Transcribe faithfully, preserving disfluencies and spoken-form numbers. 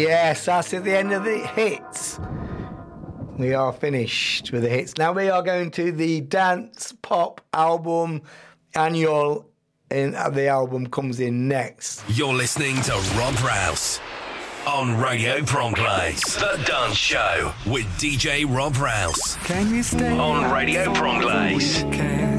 Yes, that's at the end of the hits. We are finished with the hits. Now we are going to the dance pop album annual, and the album comes in next. You're listening to Rob Rouse on Radio Prongblaze, the dance show with D J Rob Rouse. Can you stay on Radio Prongblaze?